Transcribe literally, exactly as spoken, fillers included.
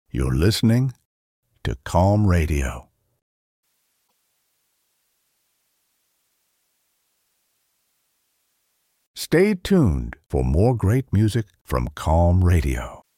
You're listening to Calm Radio. Stay tuned for more great music from Calm Radio.